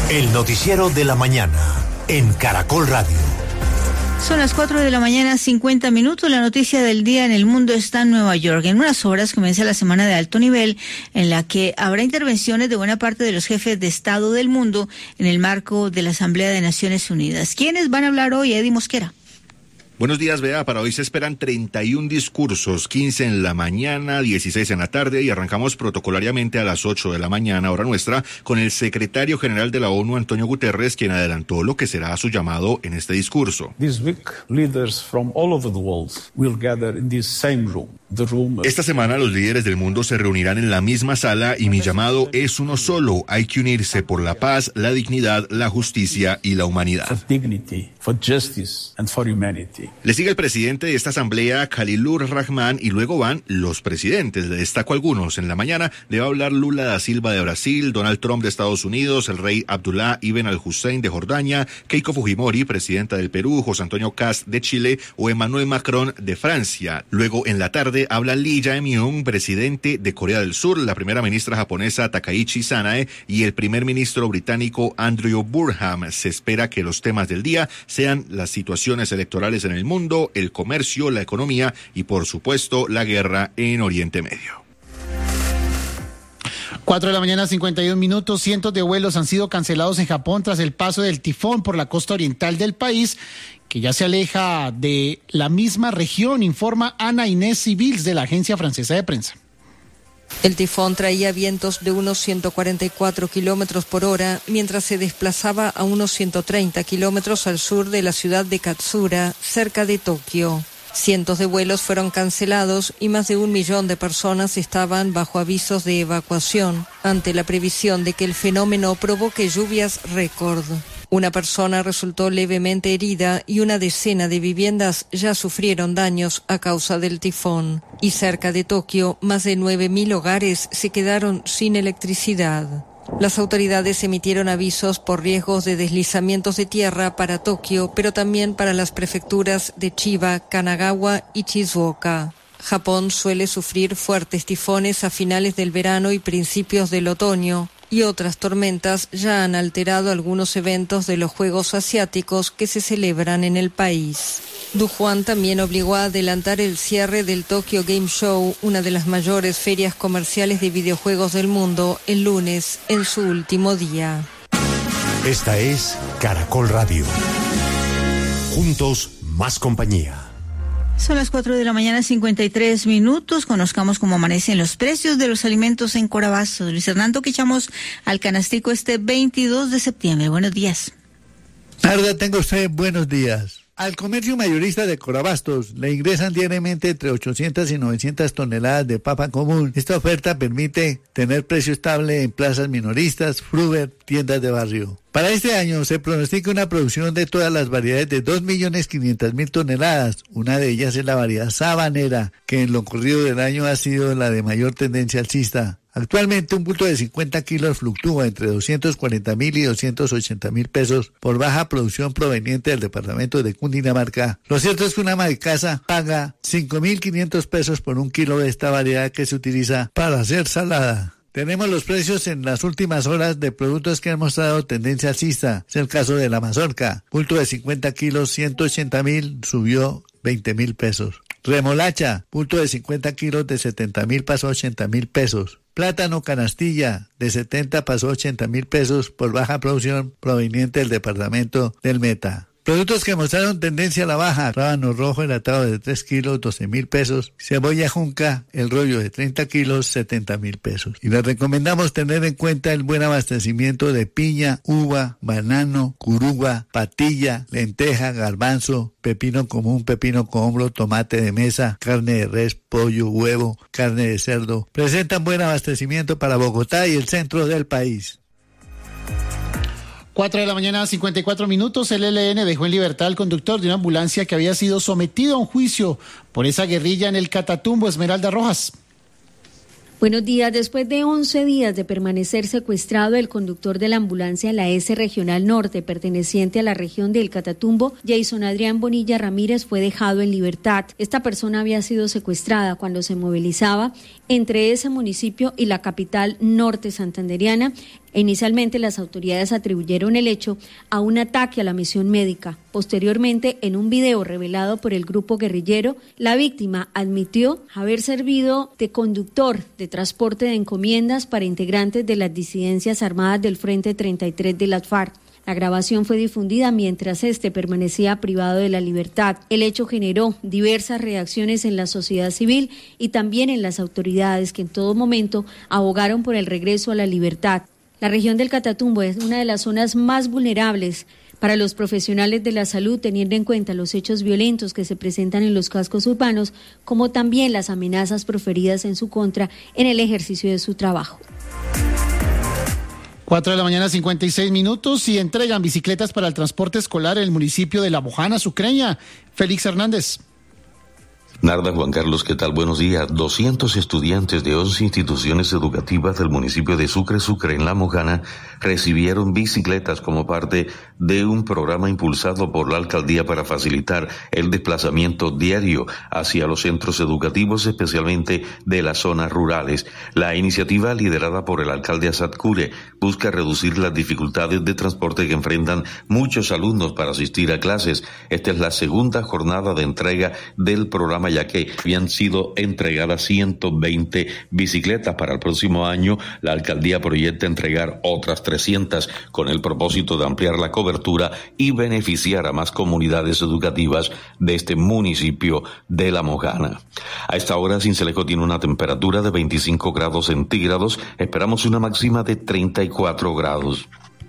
El noticiero de la mañana en Caracol Radio. Son las 4 de la mañana, 50 minutos. La noticia del día en el mundo está en Nueva York. En unas horas comienza la semana de alto nivel, en la que habrá intervenciones de buena parte de los jefes de Estado del mundo en el marco de la Asamblea de Naciones Unidas. ¿Quiénes van a hablar hoy? Eddie Mosquera. Buenos días, Bea. Para hoy se esperan 31 discursos, 15 en la mañana, 16 en la tarde, y arrancamos protocolariamente a las 8 de la mañana, hora nuestra, con el secretario general de la ONU, Antonio Guterres, quien adelantó lo que será su llamado en este discurso. This week, leaders from all over the world will gather in this same room. Esta semana los líderes del mundo se reunirán en la misma sala y mi llamado es uno solo. Hay que unirse por la paz, la dignidad, la justicia y la humanidad. For dignity, for justice and for humanity. Le sigue el presidente de esta asamblea, Khalilur Rahman, y luego van los presidentes. Le destaco algunos. En la mañana le va a hablar Lula da Silva de Brasil, Donald Trump de Estados Unidos, el rey Abdullah Ibn al-Hussein de Jordania, Keiko Fujimori, presidenta del Perú, José Antonio Kast de Chile o Emmanuel Macron de Francia. Luego en la tarde habla Lee Jae-myung, presidente de Corea del Sur, la primera ministra japonesa Takaichi Sanae y el primer ministro británico Andrew Burham. Se espera que los temas del día sean las situaciones electorales en el mundo, el comercio, la economía y por supuesto la guerra en Oriente Medio. 4 de la mañana, 51 minutos. Cientos de vuelos han sido cancelados en Japón tras el paso del tifón por la costa oriental del país, que ya se aleja de la misma región, informa Ana Inés Civils de la agencia francesa de prensa. El tifón traía vientos de unos 144 kilómetros por hora, mientras se desplazaba a unos 130 kilómetros al sur de la ciudad de Katsura, cerca de Tokio. Cientos de vuelos fueron cancelados y más de 1 millón de personas estaban bajo avisos de evacuación ante la previsión de que el fenómeno provoque lluvias récord. Una persona resultó levemente herida y una decena de viviendas ya sufrieron daños a causa del tifón. Y cerca de Tokio, más de 9.000 hogares se quedaron sin electricidad. Las autoridades emitieron avisos por riesgos de deslizamientos de tierra para Tokio, pero también para las prefecturas de Chiba, Kanagawa y Shizuoka. Japón suele sufrir fuertes tifones a finales del verano y principios del otoño, y otras tormentas ya han alterado algunos eventos de los Juegos Asiáticos que se celebran en el país. Dujuan también obligó a adelantar el cierre del Tokyo Game Show, una de las mayores ferias comerciales de videojuegos del mundo, el lunes, en su último día. Esta es Caracol Radio. Juntos, más compañía. Son las 4 de la mañana, 53 minutos. Conozcamos cómo amanecen los precios de los alimentos en Corabastos. Luis Hernando, que echamos al canastico este 22 de septiembre. Buenos días. Tarde, tenga usted buenos días. Al comercio mayorista de Corabastos le ingresan diariamente entre 800 y 900 toneladas de papa común. Esta oferta permite tener precio estable en plazas minoristas, fruver, tiendas de barrio. Para este año se pronostica una producción de todas las variedades de 2.500.000 toneladas. Una de ellas es la variedad sabanera, que en lo corrido del año ha sido la de mayor tendencia alcista. Actualmente un bulto de 50 kilos fluctúa entre 240.000 y 280.000 pesos por baja producción proveniente del departamento de Cundinamarca. Lo cierto es que una ama de casa paga 5.500 pesos por un kilo de esta variedad que se utiliza para hacer salada. Tenemos los precios en las últimas horas de productos que han mostrado tendencia alcista. Es el caso de la mazorca. Bulto de 50 kilos, 180.000, subió 20.000 pesos. Remolacha, bulto de 50 kilos de 70.000 pasó a 80.000 pesos. Plátano canastilla, de 70 pasó a 80.000 pesos por baja producción proveniente del departamento del Meta. Productos que mostraron tendencia a la baja: rábano rojo enlatado de 3 kilos, 12.000 pesos. Cebolla junca, el rollo de 30 kilos, 70.000 pesos. Y les recomendamos tener en cuenta el buen abastecimiento de piña, uva, banano, curuga, patilla, lenteja, garbanzo, pepino común, pepino cómbro, tomate de mesa, carne de res, pollo, huevo, carne de cerdo. Presentan buen abastecimiento para Bogotá y el centro del país. 4 de la mañana, 54 minutos. El ELN dejó en libertad al conductor de una ambulancia que había sido sometido a un juicio por esa guerrilla en el Catatumbo. Esmeralda Rojas. Buenos días. Después de 11 días de permanecer secuestrado, el conductor de la ambulancia la S Regional Norte, perteneciente a la región del Catatumbo, Jason Adrián Bonilla Ramírez, fue dejado en libertad. Esta persona había sido secuestrada cuando se movilizaba entre ese municipio y la capital norte santanderiana Inicialmente las autoridades atribuyeron el hecho a un ataque a la misión médica. Posteriormente, en un video revelado por el grupo guerrillero, la víctima admitió haber servido de conductor de transporte de encomiendas para integrantes de las disidencias armadas del Frente 33 de las FARC. La grabación fue difundida mientras este permanecía privado de la libertad. El hecho generó diversas reacciones en la sociedad civil y también en las autoridades, que en todo momento abogaron por el regreso a la libertad. La región del Catatumbo es una de las zonas más vulnerables para los profesionales de la salud, teniendo en cuenta los hechos violentos que se presentan en los cascos urbanos, como también las amenazas proferidas en su contra en el ejercicio de su trabajo. 4 de la mañana, 56 minutos, y entregan bicicletas para el transporte escolar en el municipio de La Mojana, Sucreña. Félix Hernández. Narda, Juan Carlos, ¿qué tal? Buenos días. 200 estudiantes de 11 instituciones educativas del municipio de Sucre en La Mojana recibieron bicicletas como parte de un programa impulsado por la alcaldía para facilitar el desplazamiento diario hacia los centros educativos, especialmente de las zonas rurales. La iniciativa, liderada por el alcalde Asad Cure, busca reducir las dificultades de transporte que enfrentan muchos alumnos para asistir a clases. Esta es la segunda jornada de entrega del programa, ya que habían sido entregadas 120 bicicletas. Para el próximo año, la alcaldía proyecta entregar otras 300 con el propósito de ampliar la cobertura y beneficiar a más comunidades educativas de este municipio de La Mojana. A esta hora, Sincelejo tiene una temperatura de 25 grados centígrados. Esperamos una máxima de 34 grados.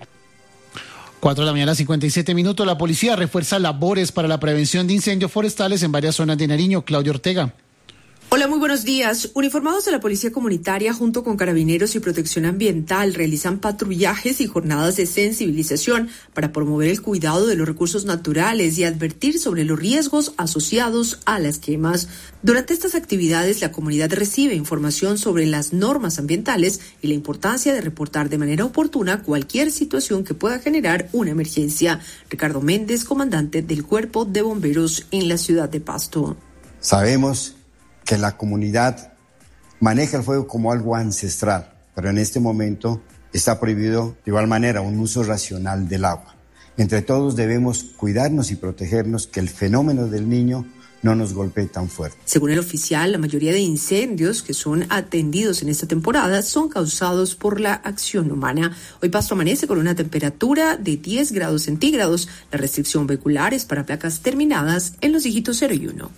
4 de la mañana, 57 minutos. La policía refuerza labores para la prevención de incendios forestales en varias zonas de Nariño. Claudio Ortega. Hola, muy buenos días. Uniformados de la Policía Comunitaria junto con Carabineros y Protección Ambiental realizan patrullajes y jornadas de sensibilización para promover el cuidado de los recursos naturales y advertir sobre los riesgos asociados a las quemas. Durante estas actividades, la comunidad recibe información sobre las normas ambientales y la importancia de reportar de manera oportuna cualquier situación que pueda generar una emergencia. Ricardo Méndez, comandante del Cuerpo de Bomberos en la ciudad de Pasto. Sabemos que la comunidad maneja el fuego como algo ancestral, pero en este momento está prohibido de igual manera un uso racional del agua. Entre todos debemos cuidarnos y protegernos, que el fenómeno del Niño no nos golpee tan fuerte. Según el oficial, la mayoría de incendios que son atendidos en esta temporada son causados por la acción humana. Hoy Pasto amanece con una temperatura de 10 grados centígrados. La restricción vehicular es para placas terminadas en los dígitos 0 y 1.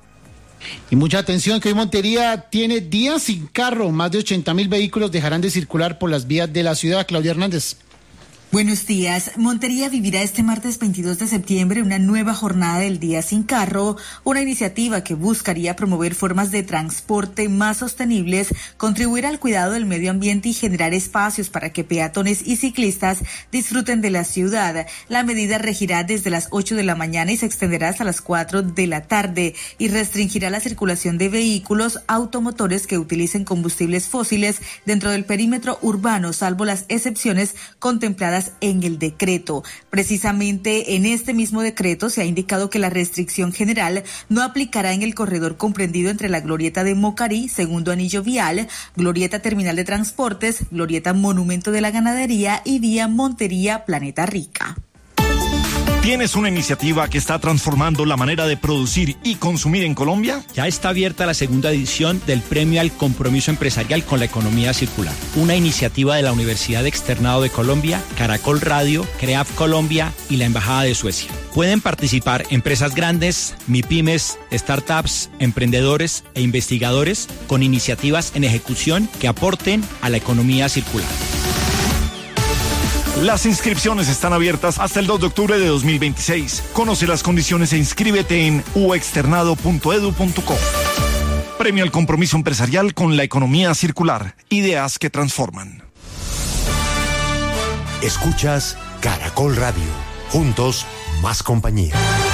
Y mucha atención, que hoy Montería tiene días sin carro. Más de 80.000 vehículos dejarán de circular por las vías de la ciudad. Claudia Hernández. Buenos días. Montería vivirá este martes 22 de septiembre una nueva jornada del Día Sin Carro, una iniciativa que buscaría promover formas de transporte más sostenibles, contribuir al cuidado del medio ambiente y generar espacios para que peatones y ciclistas disfruten de la ciudad. La medida regirá desde las 8 de la mañana y se extenderá hasta las 4 de la tarde y restringirá la circulación de vehículos automotores que utilicen combustibles fósiles dentro del perímetro urbano, salvo las excepciones contempladas en el decreto. Precisamente en este mismo decreto se ha indicado que la restricción general no aplicará en el corredor comprendido entre la glorieta de Mocarí, segundo anillo vial, glorieta terminal de transportes, glorieta monumento de la ganadería y vía Montería Planeta Rica. ¿Tienes una iniciativa que está transformando la manera de producir y consumir en Colombia? Ya está abierta la segunda edición del Premio al Compromiso Empresarial con la Economía Circular, una iniciativa de la Universidad Externado de Colombia, Caracol Radio, CREAF Colombia y la Embajada de Suecia. Pueden participar empresas grandes, MIPYMES, startups, emprendedores e investigadores con iniciativas en ejecución que aporten a la economía circular. Las inscripciones están abiertas hasta el 2 de octubre de 2026. Conoce las condiciones e inscríbete en uexternado.edu.co. Premio al Compromiso Empresarial con la Economía Circular. Ideas que transforman. Escuchas Caracol Radio. Juntos, más compañía.